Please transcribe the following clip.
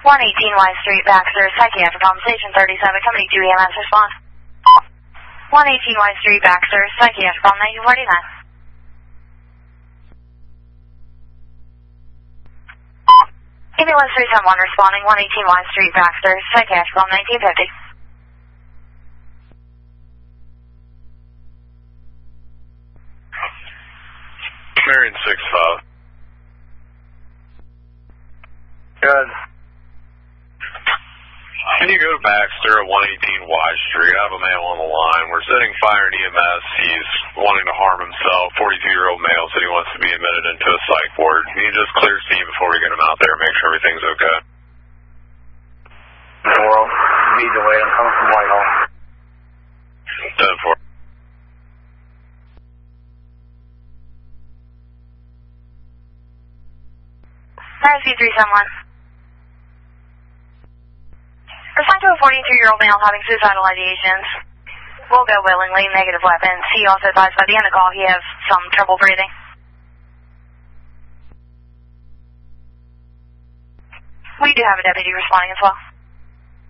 118 Y Street, Baxter, psychiatric conversation 37, coming to EMS, respond. 118 Y Street, Baxter, psychiatric call 1949. Ambulance 371 responding, 118 Y Street, Baxter, psychiatric call 1950. Marion 6-5. Good. Can you go to Baxter at 118 Y Street? I have a male on the line. We're sending fire and EMS. He's wanting to harm himself. 42-year-old male said he wants to be admitted into a psych ward. Can you just clear scene before we get him out there and make sure everything's okay? The world. Be delayed. I'm coming from Whitehall. 10-4. IC 371. Assigned to a 42-year-old male having suicidal ideations. Will go willingly, negative weapons. He also advised by the end of the call he has some trouble breathing. We do have a deputy responding as well.